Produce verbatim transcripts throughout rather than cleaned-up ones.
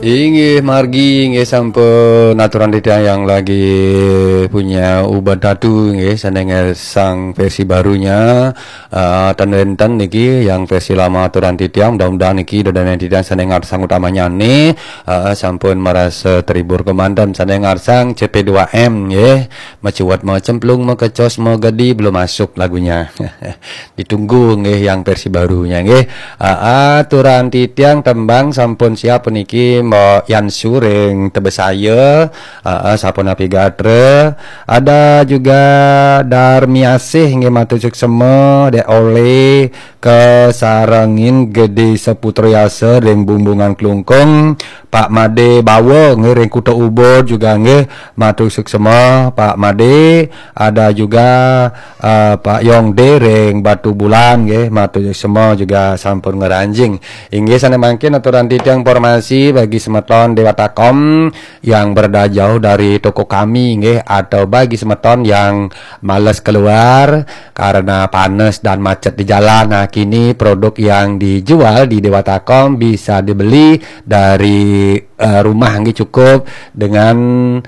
Inggih margi inggih sampun aturan tidak yang lagi punya ubat datu inggih sanenge sang versi barunya uh, ten niki yang versi lama aturan titiang mudah-mudahan niki dodane titiang sanengar sang utamanya nih uh, sampun merasa terhibur komandan sanengar sang C P dua M nggih macuat mau cemplung mau kecos mau gedi belum masuk lagunya ditunggu nggih yang versi barunya nggih uh, aturan titiang tembang sampun siap niki yang suring tebesaya uh, sapun api gatre ada juga Darmiasih nggih matur suksema de oleh ke sarangin gede seputriasa dan bumbungan kelungkung Pak Made bawa ngiring kuta ubur juga nggih matur suksema Pak Made ada juga uh, Pak Yong Dereng Batu Bulan nggih matur suksema juga sampun ngeranjing inggih sana mangkin aturan titiang informasi bagi semeton Dewatakom yang berada jauh dari toko kami nggih atau bagi semeton yang males keluar karena panas dan macet di jalan. Nah, kini produk yang dijual di Dewatakom bisa dibeli dari uh, rumah nggih cukup dengan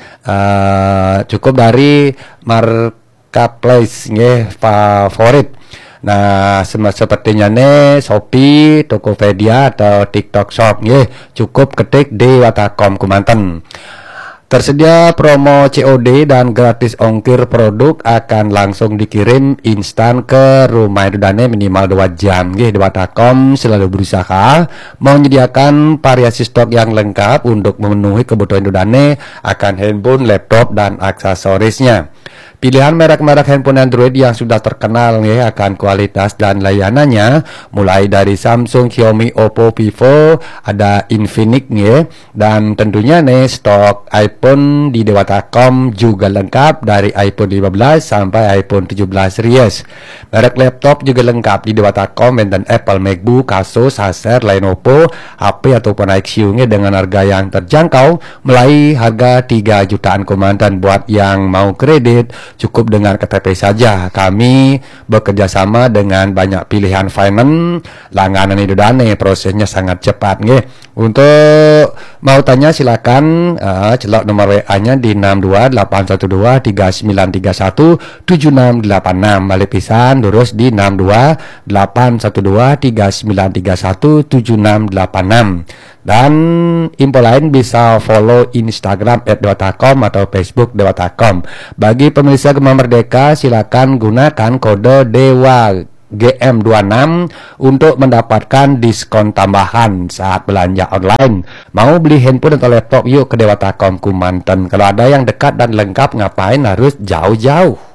uh, cukup dari marketplace nggih favorit. Nah, sepertinya nih Shopee, Tokopedia atau TikTok Shop nggih, cukup ketik Dewatakom Kumanten. Tersedia promo C O D dan gratis ongkir produk akan langsung dikirim instan ke rumah Dudane minimal dua jam. Nggih, Dewatakom selalu berusaha menyediakan variasi stok yang lengkap untuk memenuhi kebutuhan Dudane akan handphone, laptop dan aksesorisnya. Pilihan merek-merek handphone Android yang sudah terkenal nih akan kualitas dan layanannya mulai dari Samsung, Xiaomi, Oppo, Vivo, ada Infinix nih dan tentunya nih stok iPhone di Dewatakom juga lengkap dari iPhone lima belas sampai iPhone tujuh belas series. Merek laptop juga lengkap di Dewatakom dan Apple, MacBook, Asus, Acer, Lenovo, H P ataupun I Q nya dengan harga yang terjangkau mulai harga tiga jutaan komandan. Buat yang mau kredit cukup dengan K T P saja. Kami bekerja sama dengan banyak pilihan finance langganan Dudane, prosesnya sangat cepat nggih. Untuk mau tanya silakan uh, celok nomor W A-nya di enam dua delapan satu dua tiga sembilan tiga satu tujuh enam delapan enam. Balik pisan terus di enam dua delapan satu dua tiga sembilan tiga satu tujuh enam delapan enam. Dan info lain bisa follow Instagram et dewatakom atau Facebook Dewatakom. Bagi pemirsa Gema Merdeka silakan gunakan kode Dewa G M dua puluh enam untuk mendapatkan diskon tambahan saat belanja online. Mau beli handphone atau laptop yuk ke Dewatakom Kumanten. Kalau ada yang dekat dan lengkap ngapain harus jauh-jauh.